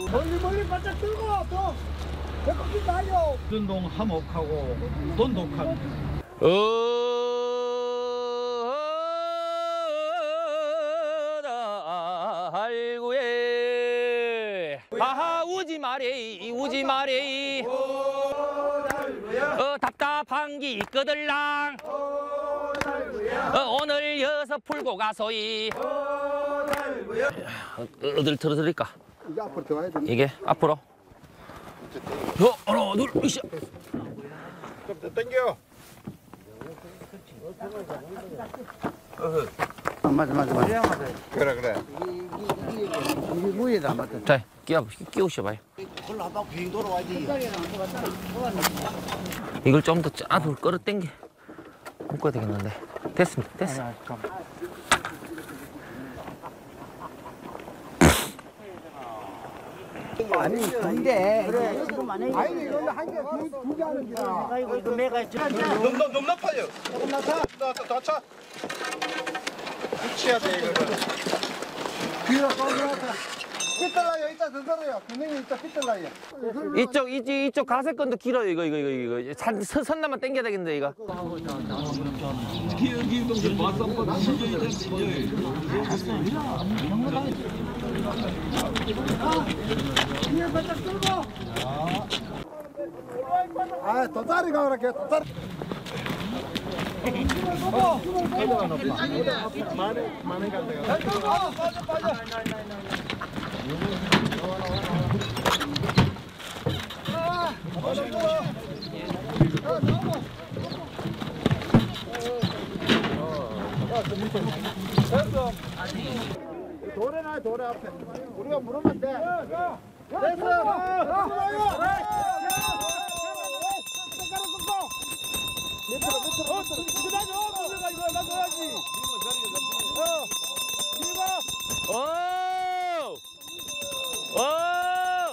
멀리 바짝 들고 또 배꼽이 나요. 운동 화목하고 돈독한. 아이고예. 아하 우지 마래 우지 마래. 답답한 기 있거들랑. 오늘 여섯 풀고 가소이. 어딜 틀어드릴까? 이게 앞으로 들어가야 돼. 이게 앞으로. 하나 둘 으쌰. 좀 더 당겨. 맞아. 그래. 이게 무에다 맞다. 자 끼우셔봐요. 그걸 한번 빙 돌아와야지. 이걸 좀 더 앞으로 끌어당겨 묶어야 되겠는데. 됐습니다. 됐어. 아니 근데 지금 안 해. 아니 이거 한개두개 하는 거야. 아이고 이거 내가 너무 높아요. 조금 낮아. 더 차. 붙여야 돼 이거를. 뒤로 꺼내서 삐뚤라요. 이따 더 들어요. 분명히 이따 삐뚤라요. 이쪽 가세건도 길어요. 이거 선남만 당겨야 되겠는데 이거. 아, 더 다리 가라, 걔, 더 다리. 많이 간다. 빠져. 됐어. 돌에 놔, 돌에 앞에. 우리가 물으면 돼. 됐어. 밑으로. 이거 놔줘. 이거 놔줘야지.